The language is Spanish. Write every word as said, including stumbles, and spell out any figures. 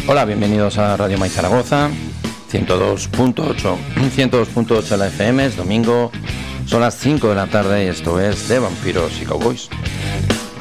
Hola, bienvenidos a Radio Mai Zaragoza, ciento dos punto ocho, ciento dos punto ocho la F M, es domingo, son las cinco de la tarde y esto es de Vampiros y Cowboys.